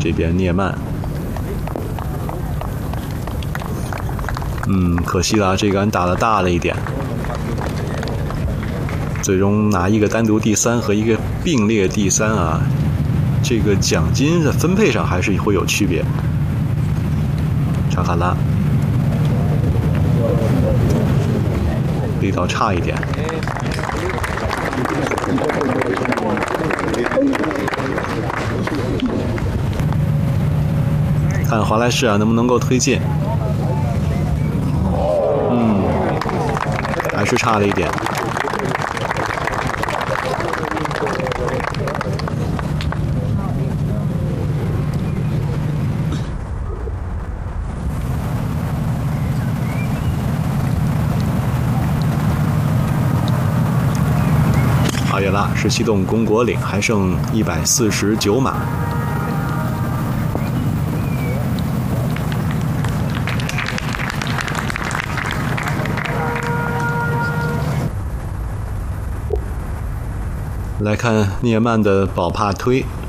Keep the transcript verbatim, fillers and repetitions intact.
这边聂曼，嗯，可惜了，这个杆打得大了一点，最终拿一个单独第三和一个并列第三啊，这个奖金的分配上还是会有区别。查卡拉力道差一点。看华莱士啊，能不能够推进？嗯，还是差了一点。阿约拉十七洞公国岭还剩一百四十九码。来看聂曼的宝帕推，